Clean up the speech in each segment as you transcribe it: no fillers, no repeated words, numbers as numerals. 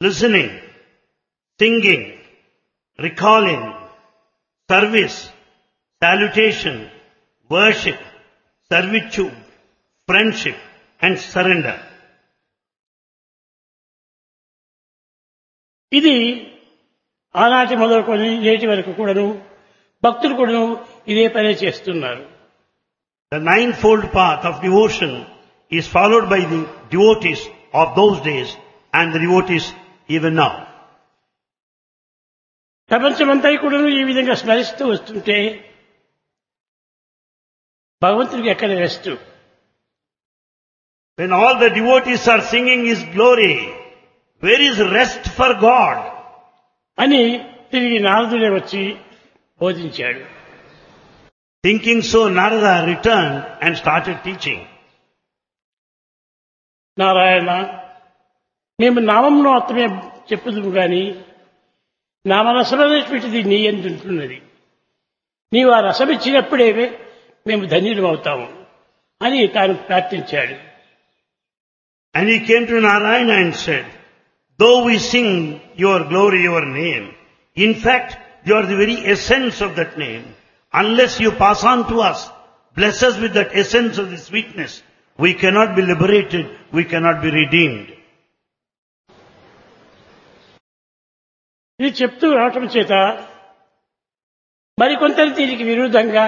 listening, singing, recalling, service, salutation, worship, servitude, friendship and surrender. ఇది ఆనాటి మొదలుకొని నేటి వరకు కూడాను భక్తులు కూడాను ఇదే పనే చేస్తున్నారు. The ninefold path of devotion is followed by the devotees of those days and the devotees even now. ప్రపంచమంతా కూడాను ఈ విధంగా స్మరిస్తూ వస్తుంటే భగవంతుడికి ఎక్కడ rest? When all the devotees are singing His glory, where is rest for God? అని తిరిగి నారదుడే వచ్చి బోధించాడు. Thinking so, Narada returned and started teaching. Narayana, మేము నామంలో మాత్రమే చెప్పుదుము గాని నామరసమైనటువంటిది నీ యందు ఉంటున్నది. నీవు ఆ రసం ఇచ్చినప్పుడే మేము ధన్యులం అవుతాము అని తాను ప్రార్థించాడు. And he came to Narayana and said, though we sing your glory, your name, in fact, you are the very essence of that name. Unless you pass on to us, bless us with that essence of the sweetness, we cannot be liberated, we cannot be redeemed. ఇది చెప్తూ రావటం చేత మరికొంతరు దీనికి విరుద్ధంగా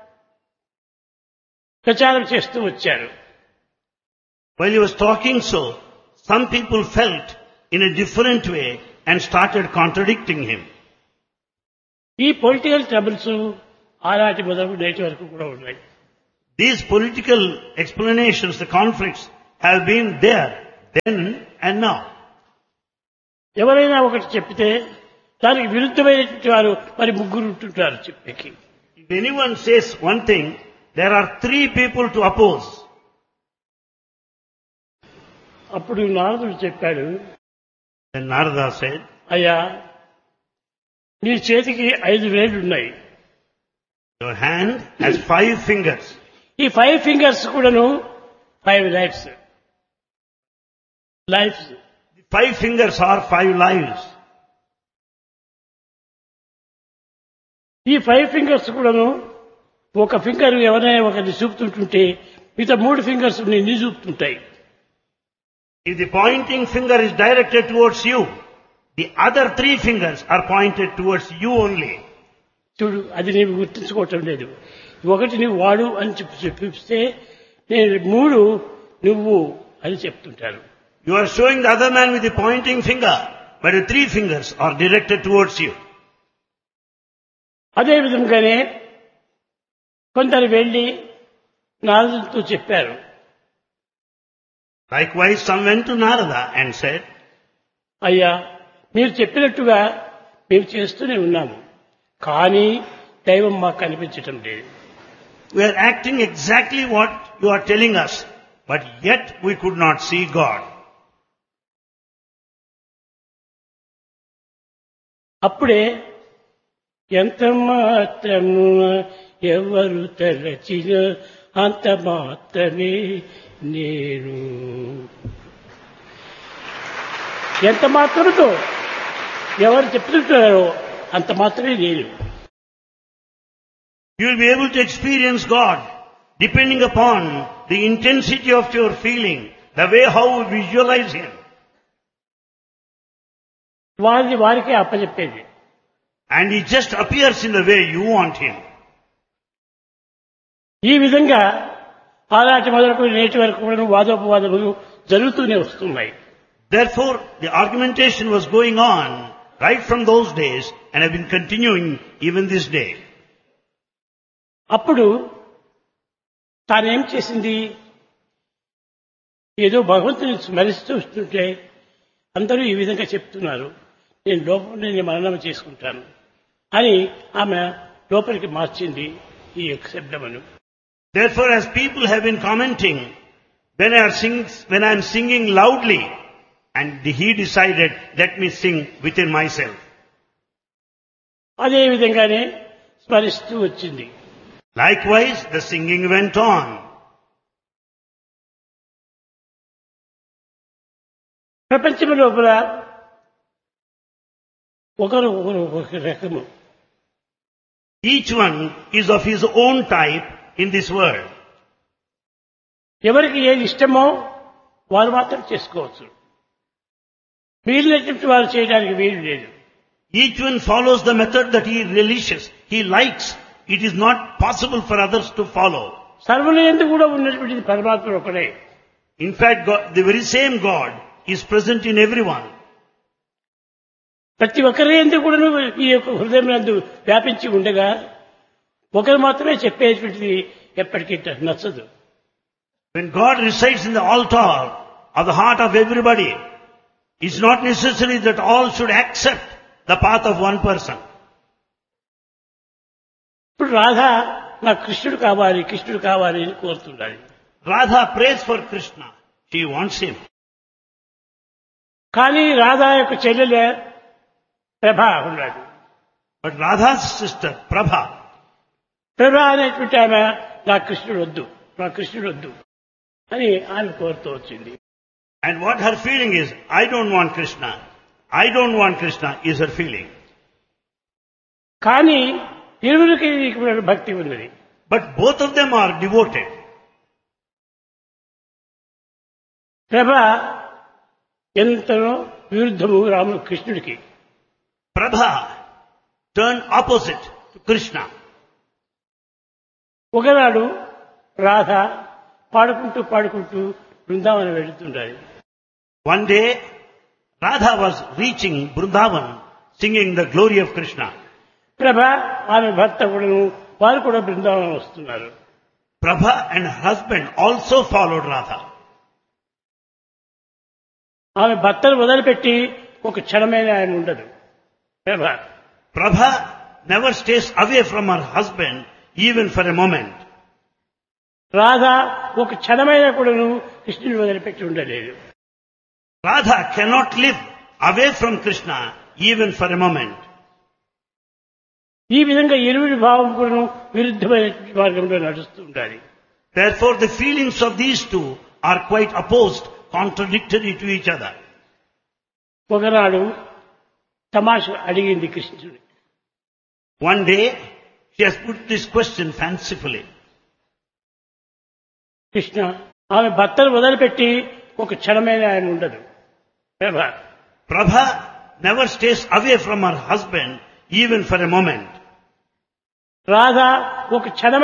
ప్రచారం చేస్తూ వచ్చారు. While he was talking so, some people felt in a different way and started contradicting him. ఈ పొలిటికల్ ట్రబుల్స్ ఆనాటి మొదలు నేటి వరకు కూడా ఉన్నాయి. These political explanations, the conflicts, have been there then and now. ఎవరైనా ఒకటి చెప్తే దానికి విరుద్ధమైనటువంటి వారు మరి ముగ్గురు ఉంటుంటారు చెప్పేకి. If anyone says one thing, there are three people to oppose. అప్పుడు నారదుడు చెప్పాడు, Then Narada said, అయ్యా నీ చేతికి 5 వేళ్లు ఉన్నాయి. your hand has 5 fingers. ఈ 5 ఫింగర్స్ కూడాను 5 lifes. The 5 fingers are 5 lives. ఈ 5 ఫింగర్స్ కూడాను ఒక ఫింగర్ ఎవరైనా ఒకరిని చూపుతుంటుంటే మిగతా 3 ఫింగర్స్ నిన్ను చూపుతుంటాయి. If the pointing finger is directed towards you, the other 3 fingers are pointed towards you only. చూడు, అది నీవు గుర్తించుకోవటం లేదు. ఒకటి నువ్వు వాడు అని చెప్పిస్తే నేను 3 నువ్వు అని చెప్తుంటారు. You are showing the other man with the pointing finger, but the 3 fingers are directed towards you. అదే విధంగానే కొందరు వెళ్ళి నారదుడితో చెప్పారు. Likewise, some went to Narada and said, అయ్యా మీరు చెప్పినట్టుగా మేము చేస్తూనే ఉన్నాము, కానీ దైవం మాకు కనిపించటం లేదు. we are acting exactly what you are telling us, but yet we could not see God. అప్పుడే ఎంత మాత్రము ఎవరు తలచిన అంత మాత్రమే నేను. ఎంత మాత్రముతో ఎవరు చెప్తుంటారో అంత మాత్రమే నేను. You will be able to experience God depending upon the intensity of your feeling, the way how you visualize Him. వారిని వారికే అప్పచెప్పేది. And He just appears in the way you want Him. ఈ విధంగా ఆనాటి మొదలకు నేటి వరకు కూడా వాదోపవాదములు జరుగుతూనే వస్తున్నాయి. Therefore, the argumentation was going on right from those days and have been continuing even this day. అప్పుడు తానేం చేసింది, ఏదో భగవంతుని స్మరిస్తూ వస్తుంటే అందరూ ఈ విధంగా చెప్తున్నారు, నేను లోపల మరణం చేసుకుంటాను అని ఆమె లోపలికి మార్చింది ఈ యొక్క శబ్దమును. Therefore, as people have been commenting, when I am singing loudly, and he decided, let me sing within myself. అదే విధంగానే స్మరిస్తూ వచ్చింది. Likewise, the singing went on. ప్రపంచం లోపల ఒకరు ఒకరు ఒక రకము. Each one is of his own type in this world. ఎవరికి ఏది ఇష్టమో వారు మాత్రం చేసుకోవచ్చు. వీళ్ళటువంటి వారు చేయడానికి వీలు లేదు. Each one follows the method that he relishes, he likes. It is not possible for others to follow. సర్వుల యందు కూడా ఉన్నటువంటిది పరమాత్మ ఒకడే. In fact, God, the very same God is present in everyone. ప్రతి ఒక్కరి యందు కూడా ఈ యొక్క హృదయం నందు వ్యాపించి ఉండగా ఒకరు మాత్రమే చెప్పేటువంటిది ఎప్పటికీ నచ్చదు. When God resides in the altar of the heart of everybody, it's not necessary that all should accept the path of one person. ఇప్పుడు రాధ నాకు కృష్ణుడు కావాలి కృష్ణుడు కావాలి అని కోరుతుండాలి. Radha prays for Krishna. She wants him. కానీ రాధా యొక్క చెల్లెలే ప్రభ ఉన్నాడు. But Radha's sister, Prabha, ప్రభ అనేటువంటి ఆమె నా కృష్ణుడు వద్దు నా కృష్ణుడు వద్దు అని ఆమె కోరుతూ వచ్చింది. and what her feeling is, I don't want Krishna. I don't want Krishna is her feeling. కానీ ఇరువురికి భక్తి ఉన్నది. But both of them are devoted. ప్రభ ఎంతనో విరుద్ధము రాముడు కృష్ణుడికి. Prabha turned opposite to Krishna. ఒకనాడు రాధ పాడుకుంటూ పాడుకుంటూ Brindavanam వెళుతుండాలి. One day, Radha was reaching Vrindavan singing the glory of Krishna. ప్రభ ఆమె భర్త కూడా వారు కూడా బృందావనం వస్తున్నారు. Prabha and her husband also followed Radha. ఆమె భర్తను వదిలిపెట్టి ఒక క్షణమైన ఆయన ఉండదు. ప్రభ Prabha never stays away from her husband even for a moment. Radha ఒక క్షణమైన కూడా కృష్ణుని వదిలిపెట్టి ఉండలేదు. Radha cannot live away from Krishna even for a moment. ఈ విధంగా ఇరువురి భావం కూడా విరుద్ధమైన మార్గంలో నడుస్తూ ఉండాలి. Therefore, the feelings of these two are quite opposed, contradictory to each other. ఒకనాడు తమాష అడిగింది కృష్ణుడు. One day, she has put this question fancifully. Krishna ఆమె భర్తను వదిలిపెట్టి ఒక క్షణమైన ఆయన ఉండదు. ప్రభ Prabha never stays away from her husband even for a moment. Radha ఒక క్షణం